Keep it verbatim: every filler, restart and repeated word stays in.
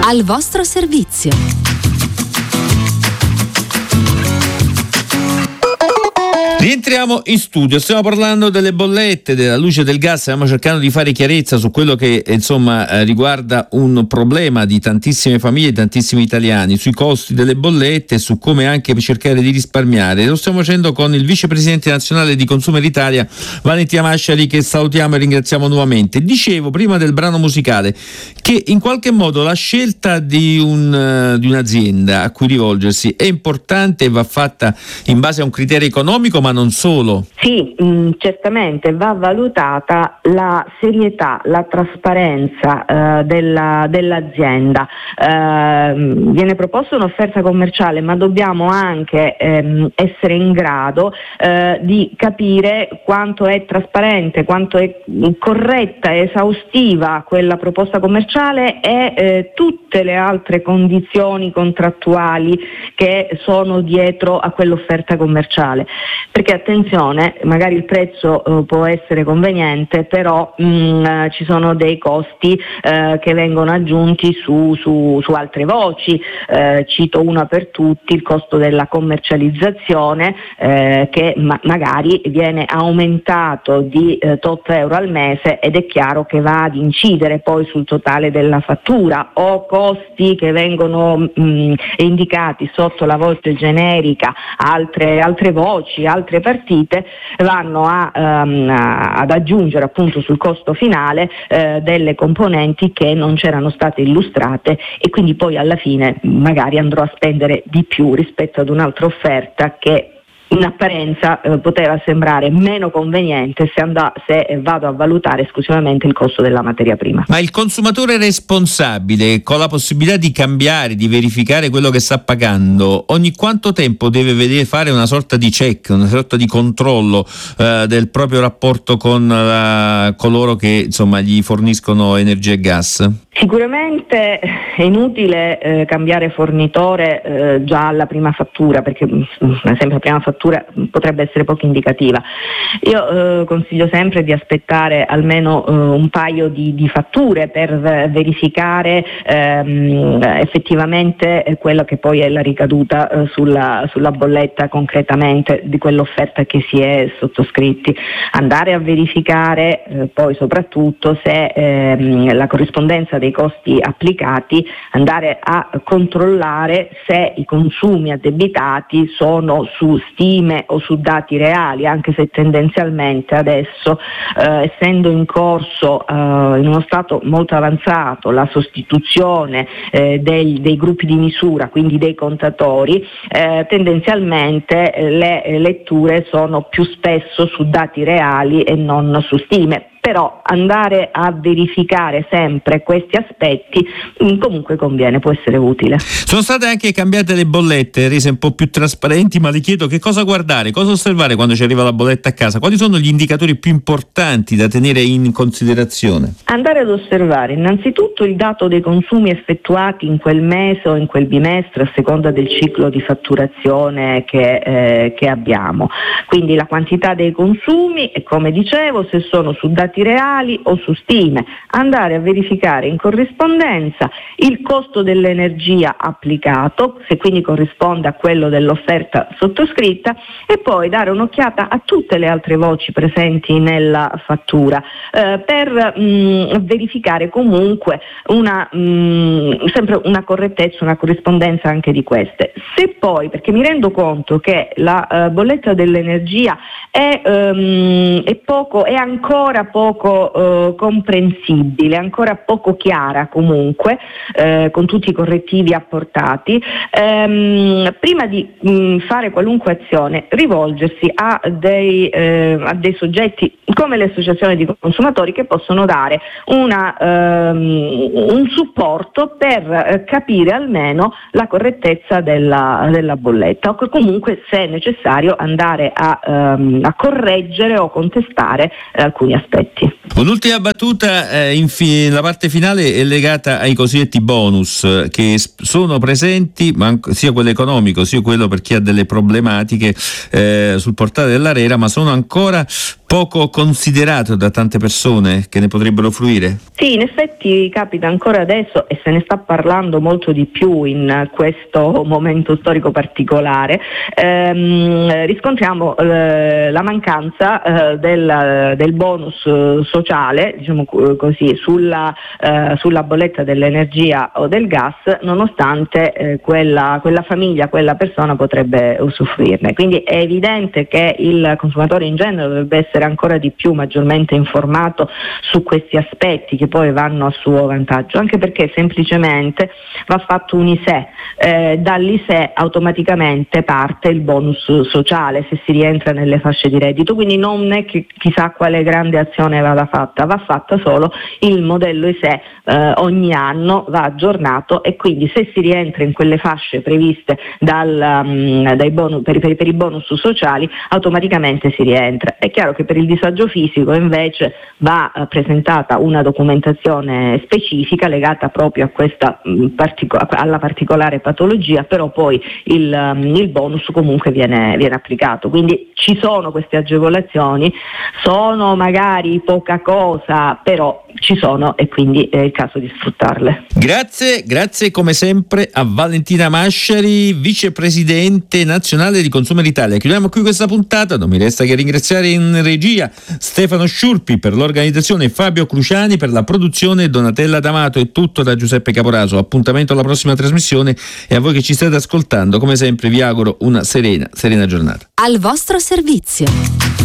Al vostro servizio. Rientriamo in studio, stiamo parlando delle bollette, della luce e del gas, stiamo cercando di fare chiarezza su quello che insomma eh, riguarda un problema di tantissime famiglie, di tantissimi italiani, sui costi delle bollette e su come anche cercare di risparmiare. Lo stiamo facendo con il vicepresidente nazionale di Consumer Italia, Valentina Masciari, che salutiamo e ringraziamo nuovamente. Dicevo prima del brano musicale che in qualche modo la scelta di, un, uh, di un'azienda a cui rivolgersi è importante e va fatta in base a un criterio economico, ma non solo. Sì, mh, certamente va valutata la serietà, la trasparenza eh, della, dell'azienda. Eh, viene proposta un'offerta commerciale, ma dobbiamo anche ehm, essere in grado eh, di capire quanto è trasparente, quanto è corretta e esaustiva quella proposta commerciale e eh, tutte le altre condizioni contrattuali che sono dietro a quell'offerta commerciale. Perché attenzione, magari il prezzo eh, può essere conveniente, però mh, ci sono dei costi eh, che vengono aggiunti su, su, su altre voci. Eh, cito una per tutti: il costo della commercializzazione eh, che ma- magari viene aumentato di eh, tot euro al mese, ed è chiaro che va ad incidere poi sul totale della fattura, o costi che vengono mh, indicati sotto la voce generica, altre, altre voci, altre partite vanno a, um, a, ad aggiungere appunto sul costo finale eh, delle componenti che non c'erano state illustrate, e quindi poi alla fine magari andrò a spendere di più rispetto ad un'altra offerta che in apparenza eh, poteva sembrare meno conveniente se, and- se vado a valutare esclusivamente il costo della materia prima. Ma il consumatore responsabile, con la possibilità di cambiare, di verificare quello che sta pagando, ogni quanto tempo deve vedere, fare una sorta di check, una sorta di controllo eh, del proprio rapporto con la, coloro che insomma gli forniscono energia e gas? Sicuramente è inutile eh, cambiare fornitore eh, già alla prima fattura, perché ad esempio la prima fattura potrebbe essere poco indicativa. Io eh, consiglio sempre di aspettare almeno eh, un paio di, di fatture per verificare ehm, effettivamente quella che poi è la ricaduta eh, sulla, sulla bolletta concretamente di quell'offerta che si è sottoscritti. Andare a verificare eh, poi soprattutto se ehm, la corrispondenza dei costi applicati, andare a controllare se i consumi addebitati sono su stime o su dati reali, anche se tendenzialmente adesso eh, essendo in corso eh, in uno stato molto avanzato la sostituzione eh, dei, dei gruppi di misura, quindi dei contatori, eh, tendenzialmente eh, le letture sono più spesso su dati reali e non su stime. Però andare a verificare sempre questi aspetti mh, comunque conviene, può essere utile. Sono state anche cambiate le bollette, rese un po' più trasparenti, ma le chiedo che cosa guardare, cosa osservare quando ci arriva la bolletta a casa, quali sono gli indicatori più importanti da tenere in considerazione? Andare ad osservare innanzitutto il dato dei consumi effettuati in quel mese o in quel bimestre, a seconda del ciclo di fatturazione che, eh, che abbiamo. Quindi la quantità dei consumi e, come dicevo, se sono su dati reali o su stime. Andare a verificare in corrispondenza il costo dell'energia applicato, se quindi corrisponde a quello dell'offerta sottoscritta, e poi dare un'occhiata a tutte le altre voci presenti nella fattura eh, per mh, verificare comunque una mh, sempre una correttezza, una corrispondenza anche di queste. Se poi, perché mi rendo conto che la uh, bolletta dell'energia è, um, è poco, è ancora poco poco eh, comprensibile, ancora poco chiara comunque, eh, con tutti i correttivi apportati, ehm, prima di mh, fare qualunque azione rivolgersi a dei, eh, a dei soggetti come le associazioni di consumatori, che possono dare una, ehm, un supporto per eh, capire almeno la correttezza della, della bolletta, o comunque, se necessario, andare a, ehm, a correggere o contestare eh, alcuni aspetti. Un'ultima battuta, eh, infine, la parte finale è legata ai cosiddetti bonus eh, che sono presenti, ma sia quello economico sia quello per chi ha delle problematiche eh, sul portale dell'ARERA, ma sono ancora poco considerato da tante persone che ne potrebbero fruire? Sì, in effetti capita ancora adesso e se ne sta parlando molto di più in questo momento storico particolare. Ehm, riscontriamo eh, la mancanza eh, del, del bonus sociale, diciamo così, sulla, eh, sulla bolletta dell'energia o del gas, nonostante eh, quella, quella famiglia, quella persona potrebbe usufruirne. Quindi è evidente che il consumatore in genere dovrebbe essere ancora di più maggiormente informato su questi aspetti che poi vanno a suo vantaggio, anche perché semplicemente va fatto un I S E E, eh, dall'I S E E automaticamente parte il bonus sociale se si rientra nelle fasce di reddito, quindi non è che chissà quale grande azione vada fatta, va fatta solo il modello I S E E, eh, ogni anno va aggiornato e quindi se si rientra in quelle fasce previste dal, um, dai bonus, per, per, per i bonus sociali automaticamente si rientra. È chiaro che per il disagio fisico invece va eh, presentata una documentazione specifica legata proprio a questa mh, partico- alla particolare patologia, però poi il, um, il bonus comunque viene, viene applicato. Quindi ci sono queste agevolazioni, sono magari poca cosa, però ci sono e quindi è il caso di sfruttarle. Grazie, grazie come sempre a Valentina Masciari, vicepresidente nazionale di Consumer Italia. Chiudiamo qui questa puntata, non mi resta che ringraziare in regia Stefano Sciurpi per l'organizzazione, Fabio Cruciani per la produzione, Donatella D'Amato. È tutto da Giuseppe Caporaso, appuntamento alla prossima trasmissione e a voi che ci state ascoltando come sempre vi auguro una serena, serena giornata. Al vostro servizio.